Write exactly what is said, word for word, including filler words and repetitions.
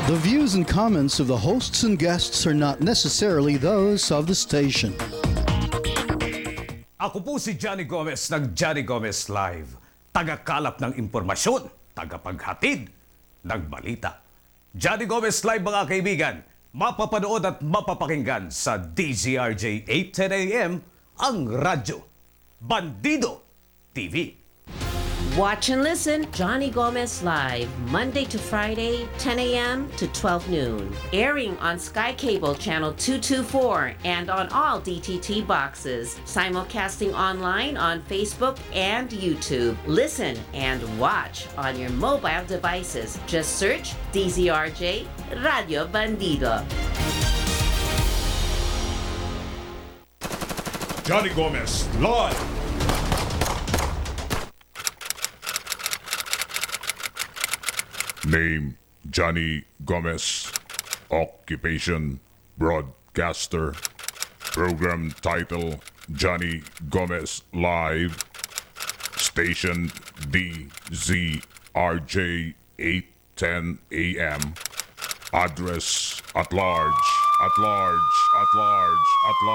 The views and comments of the hosts and guests are not necessarily those of the station. Ako po si Johnny Gomez ng Johnny Gomez Live. Tagakalap ng impormasyon, tagapaghatid ng balita. Johnny Gomez Live mga kaibigan, mapapanood at mapapakinggan sa D Z R J eight ten A M ang radyo. Bandido T V. Watch and listen, Johnny Gomez Live, Monday to Friday, ten A M to twelve noon. Airing on Sky Cable Channel two twenty-four and on all D T T boxes. Simulcasting online on Facebook and YouTube. Listen and watch on your mobile devices. Just search D Z R J Radio Bandido. Johnny Gomez Live. Name, Johnny Gomez. Occupation, broadcaster. Program title, Johnny Gomez Live. Station, D Z R J eight ten A M. Address, at large, at large, at large, at large.